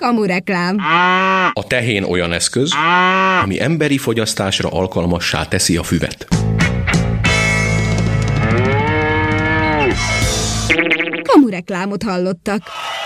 Kamureklám. A tehén olyan eszköz, ami emberi fogyasztásra alkalmassá teszi a füvet. Kamureklámot hallottak.